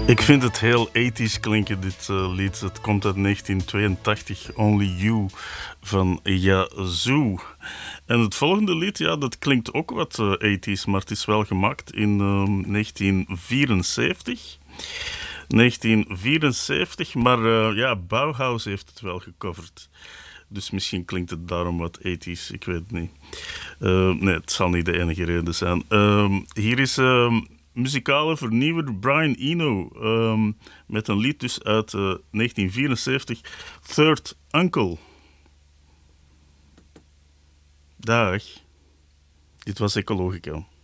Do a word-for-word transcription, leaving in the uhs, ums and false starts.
Ik vind het heel ethisch klinken, dit uh, lied. Het komt uit negentien tweeëntachtig, Only You van Yazoo. En het volgende lied, ja, dat klinkt ook wat uh, ethisch, maar het is wel gemaakt in uh, negentien vierenzeventig. negentien vierenzeventig, maar uh, ja, Bauhaus heeft het wel gecoverd. Dus misschien klinkt het daarom wat ethisch, ik weet het niet. Uh, nee, het zal niet de enige reden zijn. Uh, hier is... Uh, muzikale vernieuwer Brian Eno um, met een lied dus uit uh, negentien vierenzeventig, Third Uncle. Dag, dit was Ecologica.